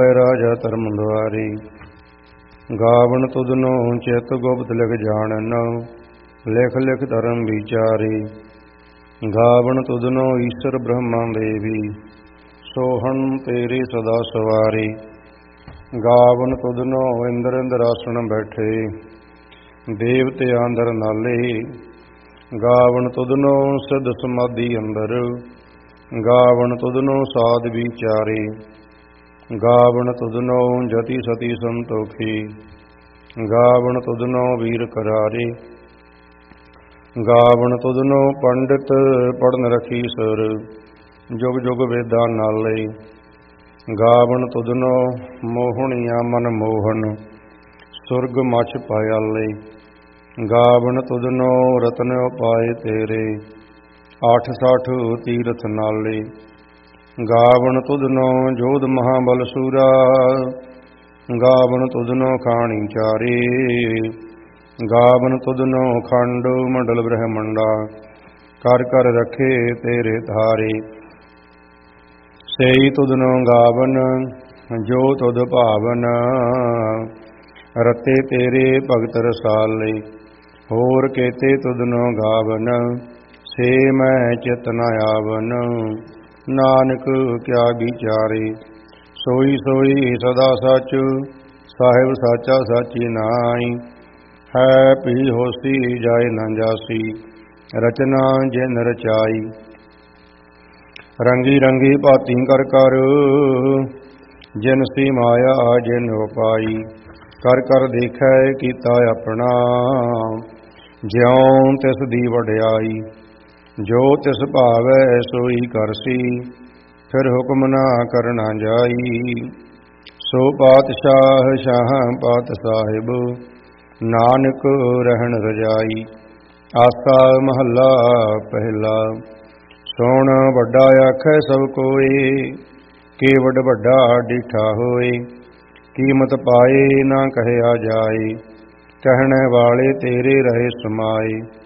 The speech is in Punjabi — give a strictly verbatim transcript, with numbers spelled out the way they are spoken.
ਰਾਜਾ ਧਰਮ ਦੁਆਰੀ। ਗਾਵਣ ਤੁਧਨੋ ਚਿਤ ਗੁਪਤ ਲਿਖ ਜਾਣਨ, ਲਿਖ ਲਿਖ ਧਰਮ ਵਿਚਾਰੀ। ਗਾਵਣ ਤੁਧਨੋ ਈਸ਼ਰ ਬ੍ਰਹਮਾ ਦੇਵੀ, ਸੋਹਣ ਤੇਰੇ ਸਦਾ ਸਵਾਰੀ। ਗਾਵਣ ਤੁਧਨੋ ਇੰਦਰ ਇੰਦਰਾਸਣ ਬੈਠੇ, ਦੇਵਤੇ ਅੰਦਰ ਨਾਲੇ। ਗਾਵਣ ਤੁਧਨੋ ਸਿਧ ਸਮਾਧੀ ਅੰਦਰ, ਗਾਵਣ ਤੁਧਨੋ ਸਾਧ ਵਿਚਾਰੀ। ਗਾਵਣ ਤੁਧਨੋ ਜਤੀ ਸਤੀ ਸੰਤੋਖੀ, ਗਾਵਣ ਤੁਧਨੋ ਵੀਰ ਕਰਾਰੇ। ਗਾਵਣ ਤੁਧਨੋ ਪੰਡਿਤ ਪੜਨ ਰਖੀ ਸਰ, ਜੁਗ ਜੁਗ ਵੇਦਾਂ ਨਾਲੇ। ਗਾਵਣ ਤੁਧਨੋ ਮੋਹਣੀਆਂ ਮਨ ਮੋਹਨ, ਸੁਰਗ ਮਛ ਪਾਇਆਲੇ। ਗਾਵਣ ਤੁਧਨੋ ਰਤਨ ਉਪਾਏ ਤੇਰੇ, ਆਠ ਸਾਠ ਤੀਰਥ ਨਾਲੇ। ਗਾਵਣ ਤੁਧਨੋ ਜੋਧ ਮਹਾਬਲ ਸੂਰਾ, ਗਾਵਣ ਤੁਧਨੋ ਖਾਣੀ ਚਾਰੇ। ਗਾਵਣ ਤੁਧਨੋ ਖੰਡ ਮੰਡਲ ਬ੍ਰਹਮੰਡਾ, ਕਰ ਕਰ ਰਖੇ ਤੇਰੇ ਧਾਰੇ। ਸਈ ਤੁਧਨੋ ਗਾਵਨ ਜੋ ਤੁਧ ਭਾਵਨ, ਰਤੇ ਤੇਰੇ ਭਗਤ ਰਸਾਲੇ। ਹੋਰ ਕੇਤੇ ਤੁਧਨੋ ਗਾਵਨ, ਸੇ ਮੈਂ ਚਿਤ ਨ ਆਵਨ। ਨਾਨਕ ਕਿਆ ਵਿਚਾਰੇ, ਸੋਈ ਸੋਈ ਸਦਾ ਸੱਚ, ਸਾਹਿਬ ਸਾਚਾ ਸਾਚੀ ਨਾਈ। ਹੈ ਭੀ ਹੋਸੀ ਜਾਏ ਨ ਜਾਸੀ, ਰਚਨਾ ਜਿਨ ਰਚਾਈ। ਰੰਗੀ ਰੰਗੀ ਭਾਤੀ ਕਰ ਕਰ, ਜਿਨ ਸੀ ਮਾਇਆ ਜਿਨ ਉਪਾਈ। ਕਰ ਕਰ ਦੇਖੈ ਕੀਤਾ ਆਪਣਾ, ਜਿਉ ਤਿਸ ਦੀ ਵਡਿਆਈ। ਜੋ ਤਿਸ ਭਾਵੈ ਸੋਈ ਕਰਸੀ, ਫਿਰ ਹੁਕਮ ਨਾ ਕਰਨਾ ਜਾਈ। ਸੋ ਪਾਤਸ਼ਾਹ ਸ਼ਾਹ ਪਾਤ ਸਾਹਿਬ, ਨਾਨਕ ਰਹਿਣ ਰਜਾਈ। ਆਸਾ ਮਹੱਲਾ ਪਹਿਲਾ। ਸੁਣ ਵੱਡਾ ਆਖੈ ਸਭ ਕੋਇ, ਕੇਵਡ ਵੱਡਾ ਡਿਠਾ ਹੋਏ। ਕੀਮਤ ਪਾਏ ਨਾ ਕਹਿਆ ਜਾਏ, ਕਹਿਣੇ ਵਾਲੇ ਤੇਰੇ ਰਹੇ ਸਮਾਏ।